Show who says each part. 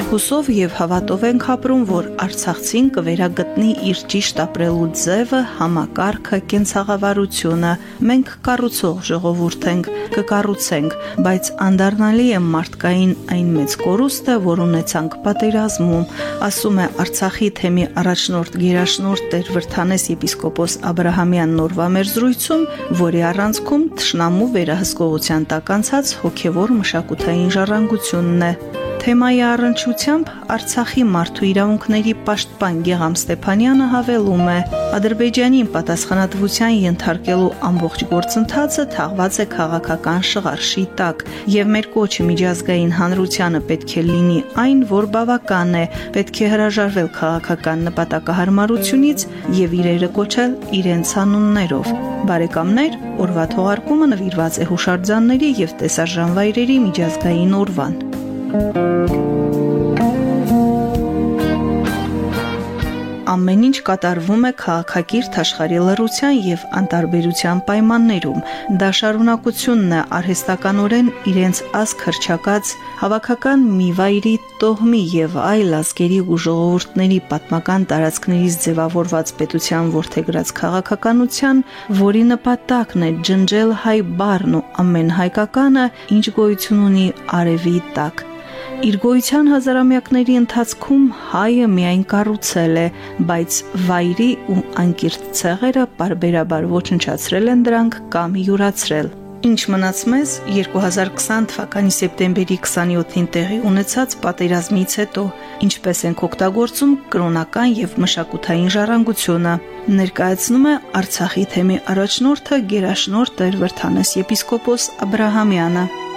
Speaker 1: Հուսով եւ հավատով ենք ապրում, որ Արցախցին կվերագտնի իր ճիշտ ապրելու ձևը, համակարգը, կենցաղավարությունը։ Մենք կառուցող ժողովուրդ ենք, կկառուցենք, բայց անդառնալի է մարդկային այն մեծ կորուստը, որ ունեցանք պատերազմում, ասում է Արցախի թեմի առաջնորդ գերաշնորհ Տեր Վրդանես եպիսկոպոս Աբրահամյանն օրվա մեր զրույցում, որի առանցքում թշնամու վերահսկողության տակ անցած հոգևոր մշակութային ժառանգությունն է։ Թեմայի առնչությամբ Արցախի մարդու իրավունքների պաշտպան Գեգամ Ստեփանյանը հավելում է. Ադրբեջանին պատասխանատվության ենթարկելու ամբողջ գործընթացը թաղված է քաղաքական շղարշի տակ, եւ մեր կոչը միջազգային հանրությանը պետք է լինի այն, որ բավական է, պետք է հրաժարվել քաղաքական նպատակահարմարությունից եւ իրերը կոչել իրենց անուններով։ Բարեկամներ, օրվա թողարկումը նվիրված է հուշարձանների եւ տեսարժան վայրերի միջազգային օրվան։ Ամեն ինչ կատարվում է քաղաքակիրթ աշխարհի լռության եւ անտարբերության պայմաններում։ Դա շարունակությունն է արհեստականորեն իրենց ազգ հռչակած հավաքական մի վայրի տոհմի եւ այլ ազգերի ու ժողովուրդների պատմական տարածքներից ձևավորված պետության ворթեգրած քաղաքականության, որի նպատակն է ջնջել հայ բառն ու ամեն հայկականը, ինչ գոյություն ունի արևի տակ։ Իր գոյության հազարամյակների ընթացքում հայը միայն կառուցել է, բայց վայրի ու անկիրթ ցեղերը պարբերաբար ոչնչացրել են դրանք կամ յուրացրել։ Ինչ մնաց մեզ 2020 թվականի սեպտեմբերի 27-ին տեղի ունեցած պատերազմից հետո, ինչպես ենք օգտագործում կրոնական եւ մշակութային ժառանգությունը, ներկայացնում է Արցախի թեմի առաջնորդը գերաշնորհ Տեր Վրդանես եպիսկոպոս Աբրահամյանը։